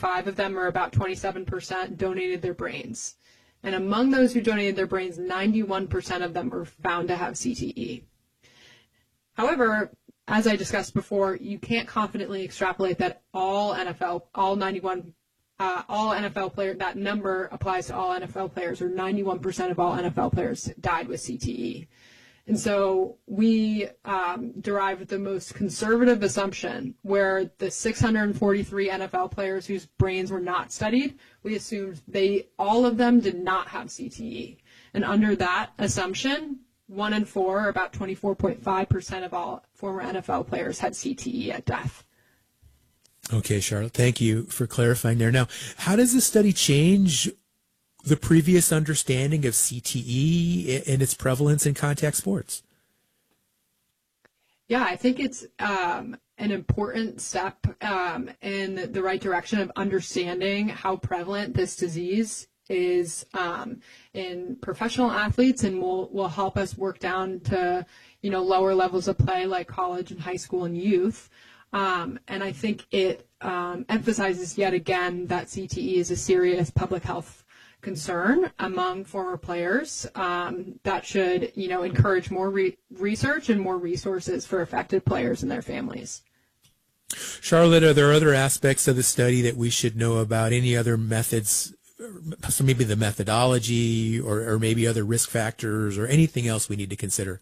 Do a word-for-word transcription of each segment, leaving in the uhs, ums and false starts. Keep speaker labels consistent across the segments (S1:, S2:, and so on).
S1: five of them, or about twenty-seven percent, donated their brains. And among those who donated their brains, ninety-one percent of them were found to have C T E. However, as I discussed before, you can't confidently extrapolate that all N F L, all ninety-one, uh, all N F L players, that number applies to all N F L players, or ninety-one percent of all N F L players died with C T E. And so we um, derived the most conservative assumption, where the six hundred forty-three N F L players whose brains were not studied, we assumed they, all of them did not have C T E. And under that assumption, one in four, about twenty-four point five percent of all former N F L players had C T E at death.
S2: Okay, Charlotte, thank you for clarifying there. Now, how does this study change the previous understanding of C T E and its prevalence in contact sports?
S1: Yeah, I think it's um, an important step um, in the right direction of understanding how prevalent this disease is um, in professional athletes, and will will help us work down to, you know, lower levels of play like college and high school and youth. Um, and I think it um, emphasizes yet again that C T E is a serious public health concern among former players um, that should, you know, encourage more re- research and more resources for affected players and their families.
S2: Charlotte, are there other aspects of the study that we should know about? Any other methods, so maybe the methodology, or, or maybe other risk factors, or anything else we need to consider?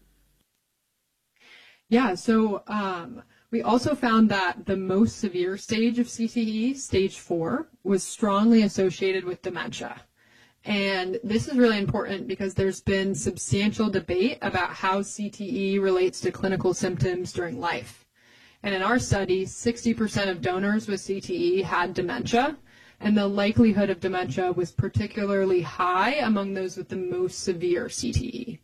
S1: Yeah, so um, we also found that the most severe stage of C T E, stage four, was strongly associated with dementia. And this is really important because there's been substantial debate about how C T E relates to clinical symptoms during life. And in our study, sixty percent of donors with C T E had dementia, and the likelihood of dementia was particularly high among those with the most severe C T E.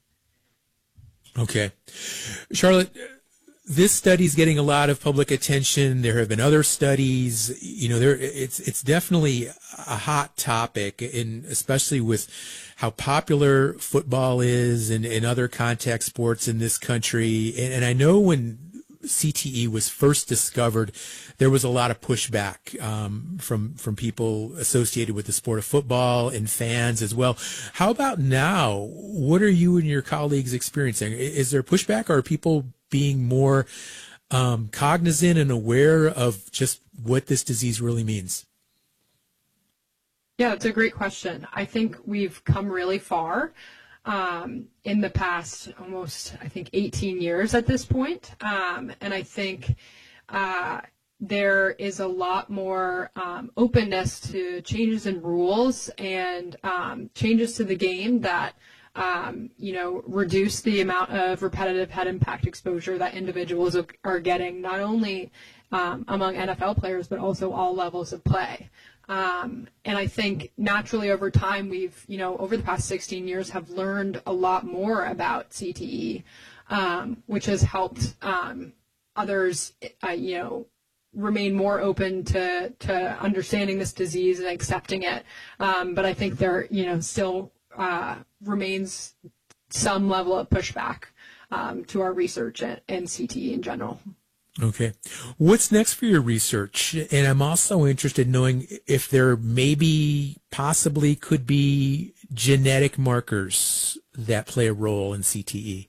S2: Okay. Charlotte, this study is getting a lot of public attention. There have been other studies. You know, there it's it's definitely a hot topic, and especially with how popular football is and, and other contact sports in this country. And, and I know when C T E was first discovered, there was a lot of pushback um, from from people associated with the sport of football and fans as well. How about now? What are you and your colleagues experiencing? Is there pushback, or are people being more um, cognizant and aware of just what this disease really means?
S1: Yeah, it's a great question. I think we've come really far um, in the past almost, I think, eighteen years at this point. Um, and I think uh, there is a lot more um, openness to changes in rules and um, changes to the game that Um, you know, reduce the amount of repetitive head impact exposure that individuals are getting, not only um, among N F L players, but also all levels of play. Um, and I think naturally over time, we've, you know, over the past sixteen years have learned a lot more about C T E, um, which has helped um, others, uh, you know, remain more open to, to understanding this disease and accepting it. Um, but I think there, you know, still Uh, remains some level of pushback um, to our research and, and C T E in general.
S2: Okay. What's next for your research? And I'm also interested in knowing if there maybe possibly could be genetic markers that play a role in C T E.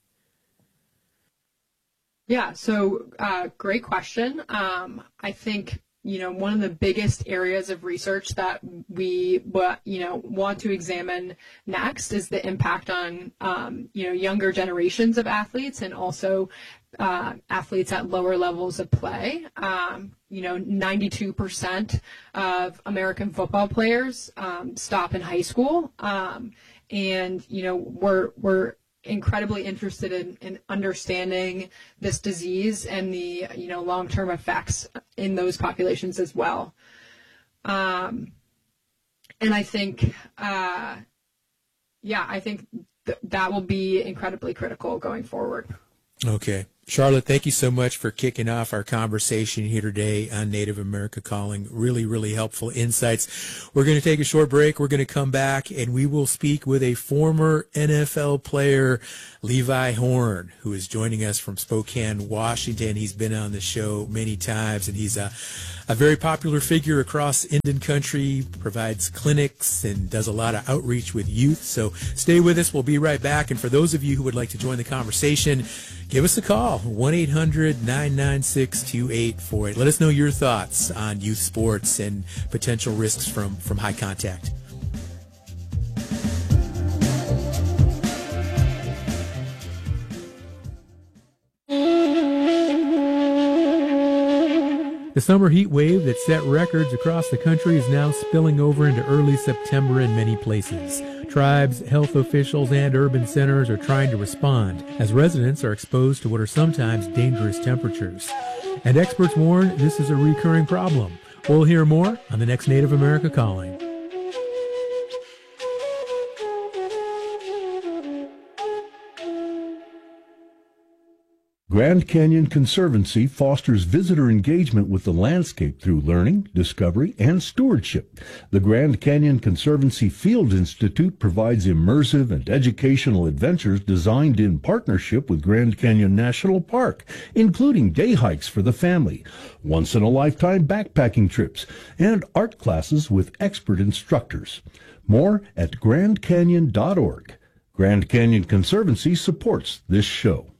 S1: Yeah, so uh, great question. Um, I think, you know, one of the biggest areas of research that we, you know, want to examine next is the impact on, um, you know, younger generations of athletes, and also uh, athletes at lower levels of play. Um, you know, ninety-two percent of American football players um, stop in high school, um, and you know, we're we're incredibly interested in, in understanding this disease and the, you know, long-term effects in those populations as well. Um, and I think, uh, yeah, I think th- that will be incredibly critical going forward.
S2: Okay. Charlotte, thank you so much for kicking off our conversation here today on Native America Calling. Really, really helpful insights. We're going to take a short break. We're going to come back and we will speak with a former N F L player, Levi Horn, who is joining us from Spokane, Washington. He's been on the show many times, and he's a, a very popular figure across Indian country, provides clinics and does a lot of outreach with youth. So stay with us. We'll be right back. And for those of you who would like to join the conversation, give us a call, one eight hundred nine nine six two eight four eight. Let us know your thoughts on youth sports and potential risks from, from high contact. The summer heat wave that set records across the country is now spilling over into early September in many places. Tribes, health officials, and urban centers are trying to respond as residents are exposed to what are sometimes dangerous temperatures. And experts warn this is a recurring problem. We'll hear more on the next Native America Calling.
S3: Grand Canyon Conservancy fosters visitor engagement with the landscape through learning, discovery, and stewardship. The Grand Canyon Conservancy Field Institute provides immersive and educational adventures designed in partnership with Grand Canyon National Park, including day hikes for the family, once-in-a-lifetime backpacking trips, and art classes with expert instructors. More at grand canyon dot org. Grand Canyon Conservancy supports this show.